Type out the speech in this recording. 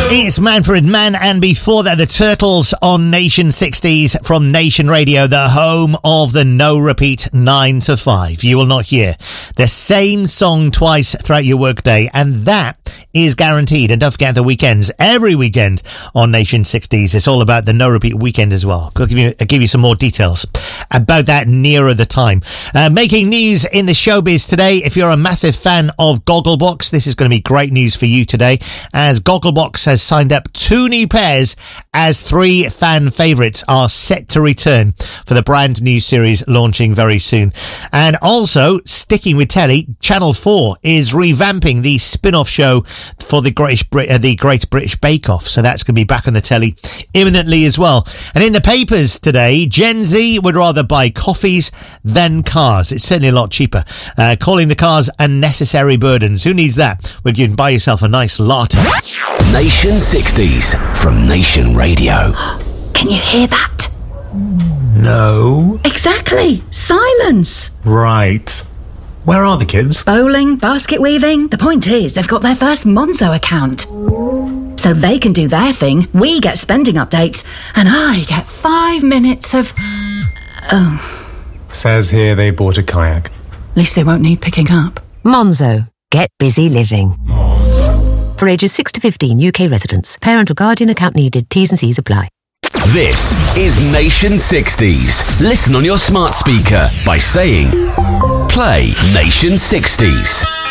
It's Manfred Mann, and before that, the Turtles on Nation 60s from Nation Radio, the home of the no repeat 9 to 5. You will not hear the same song twice throughout your workday, and that is guaranteed. And don't forget the weekends, every weekend on Nation 60s. It's all about the no repeat weekend as well. I'll give you some more details about that nearer the time. Making news in the showbiz today. If you're a massive fan of Gogglebox, this is going to be great news for you today, as Gogglebox has signed up 2 new pairs as 3 fan favourites are set to return for the brand new series launching very soon. And also, sticking with telly, Channel 4 is revamping the spin-off show for the Great British Bake Off. So that's going to be back on the telly imminently as well. And in the papers today, Gen Z would rather buy coffees than cars. It's certainly a lot cheaper. Calling the cars unnecessary burdens. Who needs that? Well, you can buy yourself a nice latte. Nation 60s from Nation Radio. Can you hear that? No. Exactly. Silence. Right. Where are the kids? Bowling, basket weaving. The point is, they've got their first Monzo account. So they can do their thing, we get spending updates, and I get 5 minutes of... Oh. Says here they bought a kayak. At least they won't need picking up. Monzo. Get busy living. Monzo. For ages 6 to 15, UK residents. Parent or guardian account needed. T's and C's apply. This is Nation 60s. Listen on your smart speaker by saying, play Nation 60s.